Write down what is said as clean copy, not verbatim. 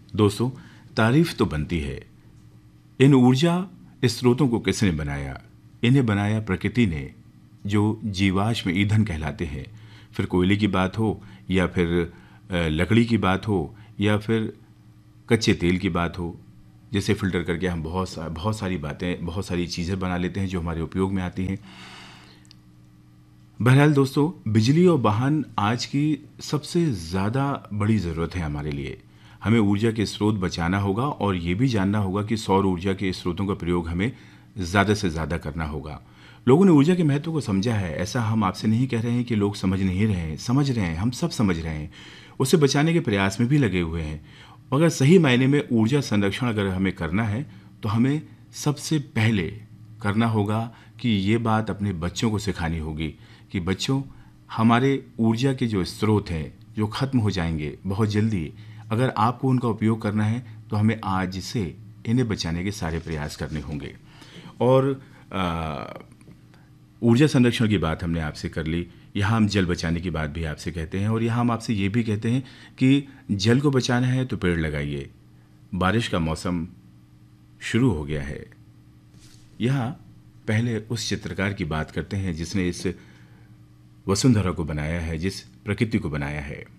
दोस्तों, तारीफ तो बनती है। इन ऊर्जा स्रोतों को किसने बनाया? इन्हें बनाया प्रकृति ने, जो जीवाश्म ईंधन कहलाते हैं। फिर कोयले की बात हो या फिर लकड़ी की बात हो या फिर कच्चे तेल की बात हो, जिसे फिल्टर करके हम बहुत सारी बातें, बहुत सारी चीज़ें बना लेते हैं जो हमारे उपयोग में आती हैं। बहरहाल दोस्तों, बिजली और वाहन आज की सबसे ज़्यादा बड़ी ज़रूरत है हमारे लिए। हमें ऊर्जा के स्रोत बचाना होगा और ये भी जानना होगा कि सौर ऊर्जा के स्रोतों का प्रयोग हमें ज़्यादा से ज़्यादा करना होगा। लोगों ने ऊर्जा के महत्व को समझा है। ऐसा हम आपसे नहीं कह रहे हैं कि लोग समझ नहीं रहे हैं, समझ रहे हैं, हम सब समझ रहे हैं। उसे बचाने के प्रयास में भी लगे हुए हैं। अगर सही मायने में ऊर्जा संरक्षण अगर हमें करना है तो हमें सबसे पहले करना होगा कि ये बात अपने बच्चों को सिखानी होगी कि बच्चों, हमारे ऊर्जा के जो स्रोत हैं जो ख़त्म हो जाएंगे बहुत जल्दी, अगर आपको उनका उपयोग करना है तो हमें आज से इन्हें बचाने के सारे प्रयास करने होंगे। और ऊर्जा संरक्षण की बात हमने आपसे कर ली, यहाँ हम जल बचाने की बात भी आपसे कहते हैं और यहाँ हम आपसे ये भी कहते हैं कि जल को बचाना है तो पेड़ लगाइए। बारिश का मौसम शुरू हो गया है। यहाँ पहले उस चित्रकार की बात करते हैं जिसने इस वसुंधरा को बनाया है, जिस प्रकृति को बनाया है।